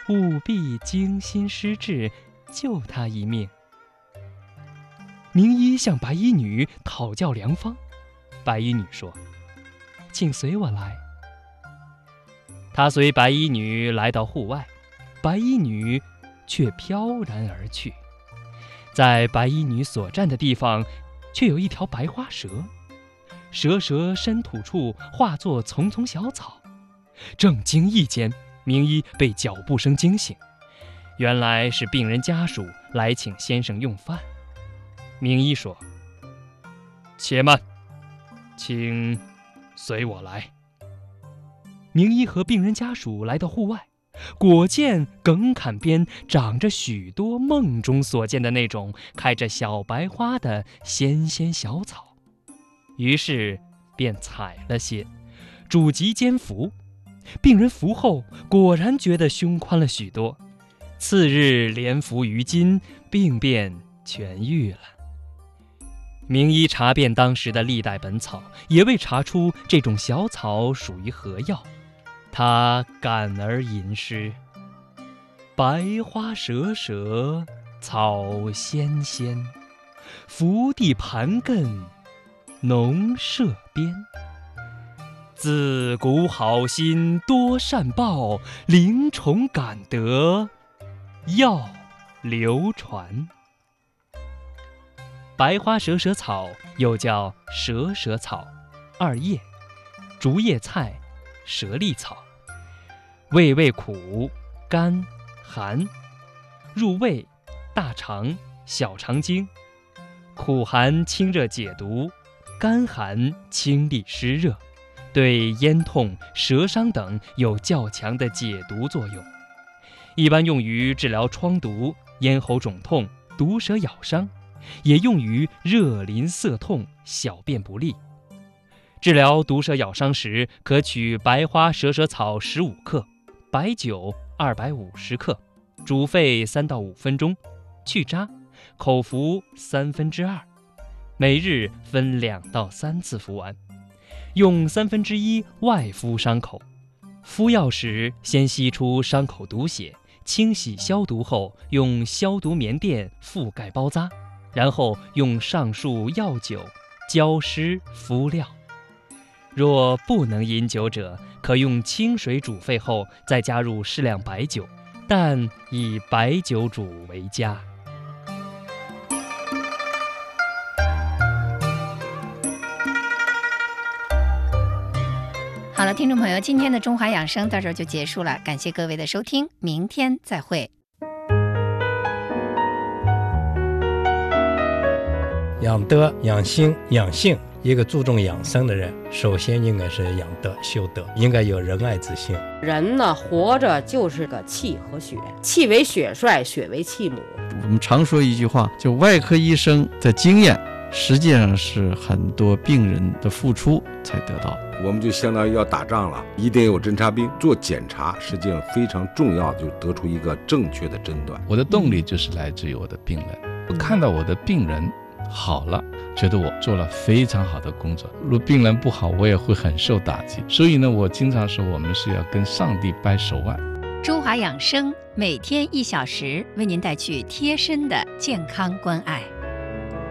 务必精心施治，救他一命。名医向白衣女讨教良方，白衣女说：“请随我来。”他随白衣女来到户外，白衣女却飘然而去。在白衣女所站的地方，却有一条白花蛇，蛇身土处化作丛丛小草。正惊异间，名医被脚步声惊醒，原来是病人家属来请先生用饭。名医说：“且慢，请随我来。”名医和病人家属来到户外，果见梗坎边长着许多梦中所见的那种开着小白花的纤纤小草，于是便采了些，煮及煎服。病人服后果然觉得胸宽了许多，次日连服于今，病便痊愈了。名医查遍当时的历代本草，也未查出这种小草属于何药。他感而吟诗：“白花蛇，草纤纤，伏地盘亘，农舍边。自古好心多善报，灵虫感得药流传。”白花蛇草又叫蛇草、二叶、竹叶菜、蛇粒草，味苦、甘、寒，入胃、大肠、小肠经，苦寒清热解毒，甘寒清利湿热，对咽痛、舌伤等有较强的解毒作用。一般用于治疗疮毒、咽喉肿痛、毒蛇咬伤，也用于热淋涩痛、小便不利。治疗毒蛇咬伤时，可取白花蛇草15克，白酒250克，煮沸3到5分钟，去渣，口服2/3，每日分2到3次服完，用1/3外敷伤口。敷药时先吸出伤口毒血，清洗消毒后，用消毒棉垫覆盖包扎，然后用上述药酒浇湿敷料。若不能饮酒者，可用清水煮沸后再加入适量白酒，但以白酒煮为佳。 好了，听众朋友，今天的中华养生到这儿就结束了，感谢各位的收听，明天再会。 养德、养心、养性，一个注重养生的人，首先应该是养德、修德，应该有仁爱之心。 人呢，活着就是个气和血，气为血帅，血为气母。 我们常说一句话，就外科医生的经验，实际上是很多病人的付出才得到。 我们就相当于要打仗了，一定有侦察兵做检查，实际上非常重要，就得出一个正确的诊断。 我的动力就是来自于我的病人，我看到我的病人好了，觉得我做了非常好的工作。如果病人不好，我也会很受打击。所以呢，我经常说，我们是要跟上帝掰手腕。 中华养生每天1小时，为您带去贴身的健康关爱。